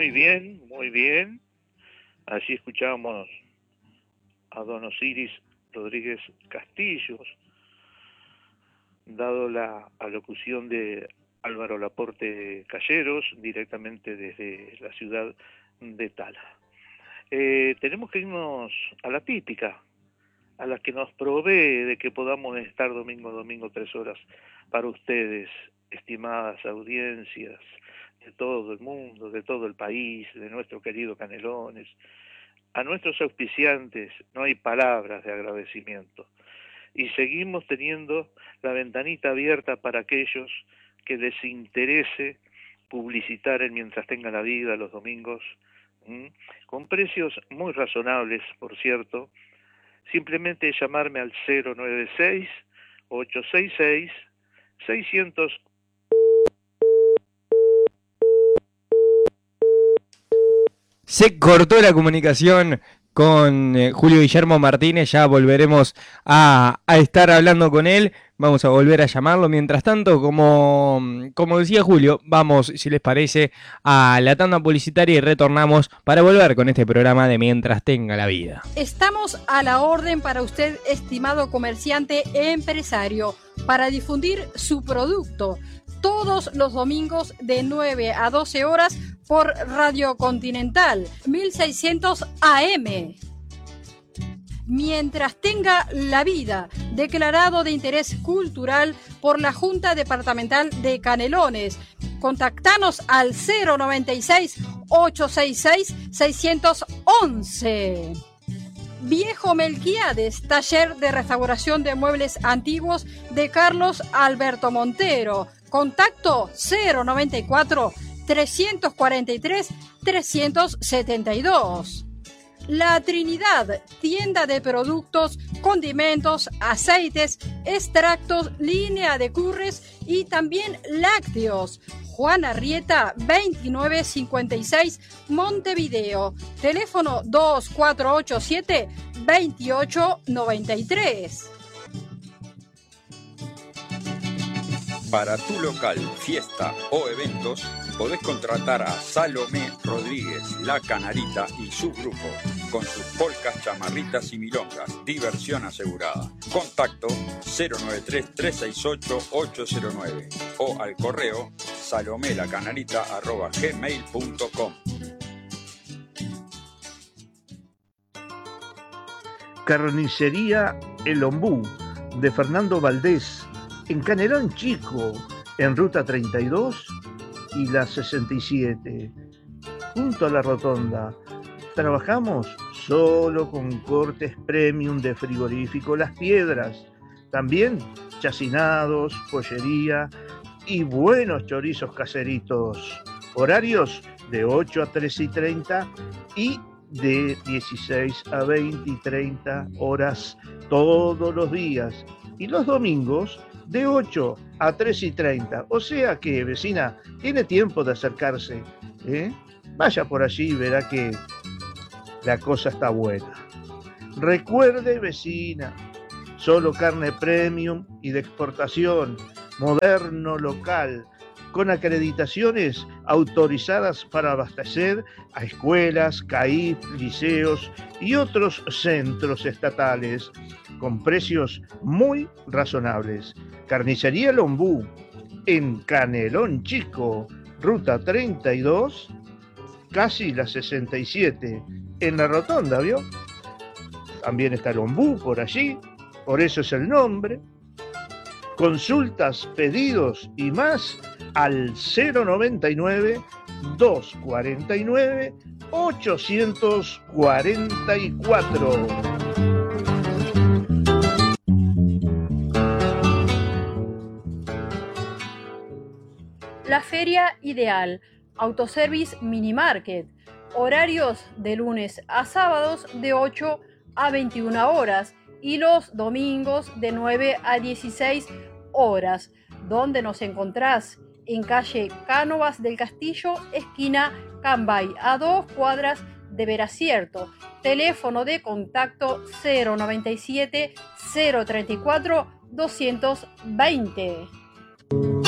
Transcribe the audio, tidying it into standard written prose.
Muy bien, muy bien. Allí escuchábamos a don Osiris Rodríguez Castillos, dado la alocución de Álvaro Laporte Calleros, directamente desde la ciudad de Tala. Tenemos que irnos a la típica, a la que nos provee de que podamos estar domingo a domingo 3 horas para ustedes, estimadas audiencias de todo el mundo, de todo el país, de nuestro querido Canelones. A nuestros auspiciantes no hay palabras de agradecimiento. Y seguimos teniendo la ventanita abierta para aquellos que les interese publicitar en Mientras Tenga la Vida los domingos, con precios muy razonables, por cierto. Simplemente llamarme al 096-866-600. Se cortó la comunicación con Julio Guillermo Martínez, ya volveremos a estar hablando con él, vamos a volver a llamarlo. Mientras tanto, como decía Julio, vamos, si les parece, a la tanda publicitaria y retornamos para volver con este programa de Mientras Tenga la Vida. Estamos a la orden para usted, estimado comerciante empresario, para difundir su producto todos los domingos de 9 a 12 horas por Radio Continental 1600 AM. Mientras Tenga la Vida, declarado de interés cultural por la Junta Departamental de Canelones. Contactanos al 096-866-611. Viejo Melquiades, taller de restauración de muebles antiguos de Carlos Alberto Montero. Contacto 094-343-372. La Trinidad, tienda de productos, condimentos, aceites, extractos, línea de curres y también lácteos. Juan Arrieta, 2956, Montevideo. Teléfono 2487-2893. Para tu local, fiesta o eventos, podés contratar a Salomé Rodríguez, La Canarita y su grupo, con sus polcas, chamarritas y milongas. Diversión asegurada. Contacto 093-368-809 o al correo salomelacanarita@gmail.com. Carnicería El Ombú, de Fernando Valdés, en Canelón Chico, en Ruta 32 y la 67, junto a la rotonda. Trabajamos solo con cortes premium de frigorífico Las Piedras, también chacinados, pollería y buenos chorizos caseritos. Horarios de 8 a 13:30 y de 16 a 20 y 30 horas todos los días. Y los domingos de 8 a 13:30. O sea que, vecina, tiene tiempo de acercarse. Vaya por allí y verá que la cosa está buena. Recuerde, vecina, solo carne premium y de exportación, moderno, local, con acreditaciones autorizadas para abastecer a escuelas, CAIF, liceos y otros centros estatales, con precios muy razonables. Carnicería El Ombú, en Canelón Chico, Ruta 32, casi la 67, en la rotonda, ¿vio? También está El Ombú por allí, por eso es el nombre. Consultas, pedidos y más al 099-249-844. La Feria Ideal, Autoservice Mini Market, horarios de lunes a sábados de 8 a 21 horas y los domingos de 9 a 16 horas, donde nos encontrás en calle Cánovas del Castillo, esquina Cambay, a 2 cuadras de Veracierto. Teléfono de contacto 097 034 220.